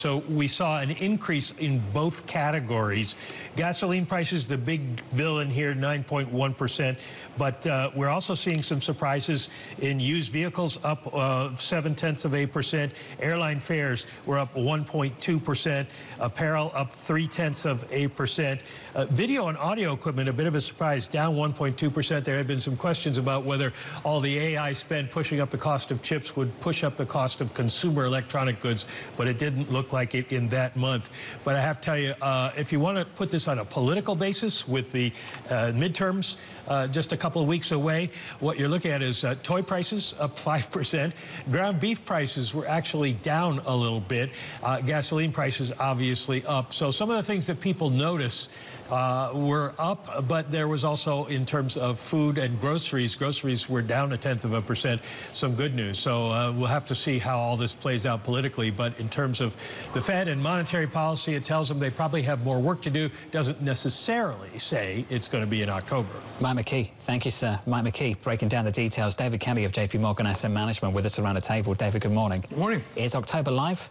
So we saw an increase in both categories. Gasoline prices, the big villain here, 9.1%. But we're also seeing some surprises in used vehicles, up 0.7%. Airline fares were up 1.2%. Apparel up 0.3%. Video and audio equipment, a bit of a surprise, down 1.2%. There had been some questions about whether all the AI spend pushing up the cost of chips would push up the cost of consumer electronic goods, but it didn't look like it in that month. But I have to tell you, if you want to put this on a political basis with the midterms just a couple of weeks away, what you're looking at is toy prices up 5%. Ground beef prices were actually down a little bit. Gasoline prices obviously up. So some of the things that people notice were up, but there was also, in terms of food and groceries were down 0.1%. Some good news. So we'll have to see how all this plays out politically. But in terms of the Fed and monetary policy, it tells them they probably have more work to do. Doesn't necessarily say it's going to be in October. Mike McKee, thank you, sir. Mike McKee breaking down the details. David Kelly of JP Morgan Asset Management with us around the table. David, good morning. Good morning. Is October live?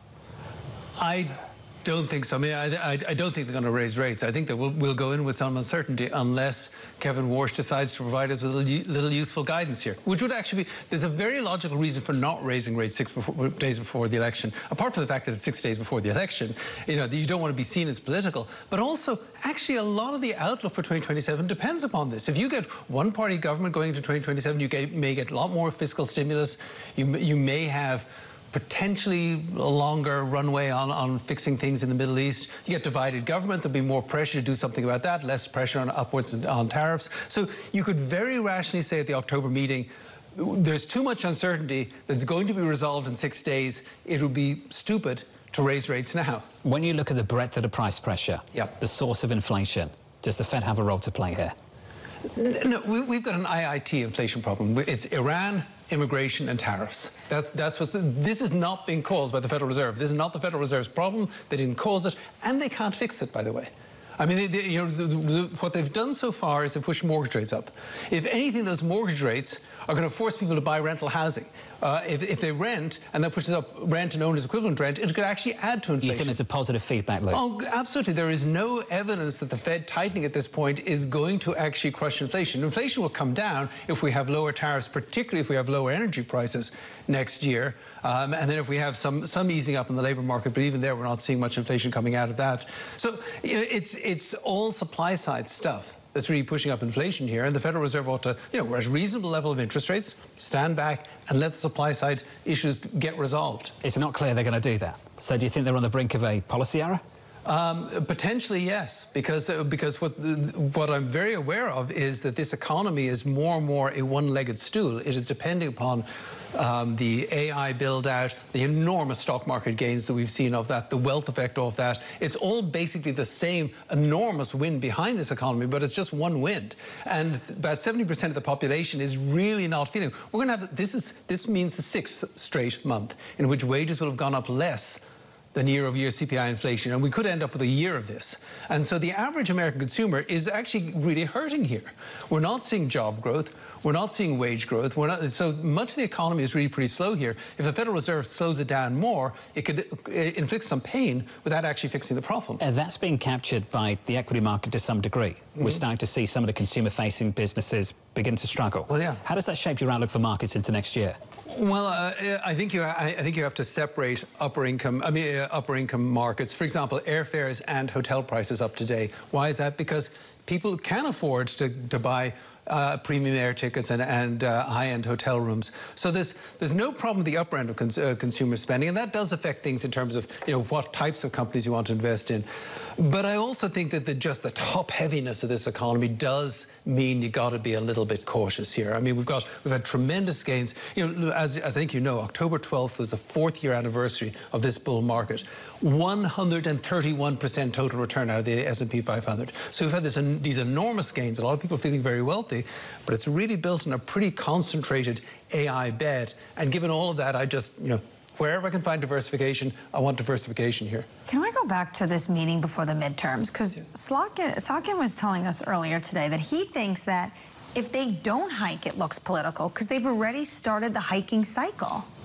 I don't think so. I mean, I don't think they're going to raise rates. I think that we'll go in with some uncertainty unless Kevin Warsh decides to provide us with a little useful guidance here, which would actually be, there's a very logical reason for not raising rates 6 days before the election, apart from the fact that it's 6 days before the election. You know, you don't want to be seen as political, but also actually a lot of the outlook for 2027 depends upon this. If you get one-party government going into 2027, you may get a lot more fiscal stimulus. You may have potentially a longer runway on fixing things in the Middle East. You get divided government, there'll be more pressure to do something about that, less pressure on upwards on tariffs. So you could very rationally say at the October meeting, there's too much uncertainty that's going to be resolved in 6 days. It would be stupid to raise rates now. When you look at the breadth of the price pressure, the source of inflation, does the Fed have a role to play here? No, we've got an IIT inflation problem. It's Iran, immigration and tariffs. That's what this is not being caused by the Federal Reserve. This is not the Federal Reserve's problem. They didn't cause it, and they can't fix it, by the way. I mean, you know, what they've done so far is to push mortgage rates up. If anything, those mortgage rates are going to force people to buy rental housing. If they rent, and that pushes up rent and owner's equivalent rent, it could actually add to inflation. You think there's a positive feedback loop? Oh, absolutely. There is no evidence that the Fed tightening at this point is going to actually crush inflation. Inflation will come down if we have lower tariffs, particularly if we have lower energy prices next year. And then if we have some easing up in the labour market, but even there we're not seeing much inflation coming out of that. So you know, it's all supply side stuff that's really pushing up inflation here, and the Federal Reserve ought to, you know, we're at a reasonable level of interest rates, stand back and let the supply side issues get resolved. It's not clear they're going to do that. So do you think they're on the brink of a policy error? Potentially, yes, because what I'm very aware of is that this economy is more and more a one-legged stool. It is depending upon the AI build-out, the enormous stock market gains that we've seen of that, the wealth effect of that. It's all basically the same enormous wind behind this economy, but it's just one wind. And about 70% of the population is really not feeling. We're going to have, this means the 6th straight month in which wages will have gone up less than year-over-year CPI inflation, and we could end up with a year of this. And so the average American consumer is actually really hurting here. We're not seeing job growth, we're not seeing wage growth, so much of the economy is really pretty slow here. If the Federal Reserve slows it down more, it could inflict some pain without actually fixing the problem. That's being captured by the equity market to some degree. We're starting to see some of the consumer-facing businesses begin to struggle. Well, yeah. How does that shape your outlook for markets into next year? Well, I think you have to separate upper income markets. For example, airfares and hotel prices up today. Why is that? Because people can afford to buy premium air tickets and high-end hotel rooms. So there's no problem with the upper end of consumer spending, and that does affect things in terms of, you know, what types of companies you want to invest in. But I also think that just the top heaviness of this economy does mean you got to be a little bit cautious here. I mean, we've had tremendous gains. You know, as I think you know, October 12th was the 4th year anniversary of this bull market. 131% total return out of the S&P 500. So we've had these enormous gains. A lot of people feeling very wealthy, but it's really built on a pretty concentrated AI bed. And given all of that, I just, you know, wherever I can find diversification, I want diversification here. Can I go back to this meeting before the midterms? Because Sotkin was telling us earlier today that he thinks that if they don't hike, it looks political, because they've already started the hiking cycle.